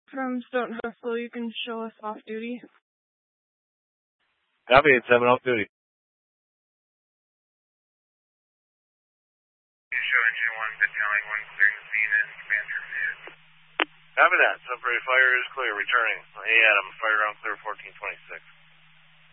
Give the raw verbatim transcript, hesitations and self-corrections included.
from Stoughton Hospital, you can show us off duty. Copy, eight seven off duty. Show engine one, battalion one, clearing the scene and command terminated. Copy that. Temporary fire is clear. Returning. Hey, Adam. Fire ground clear fourteen twenty-six.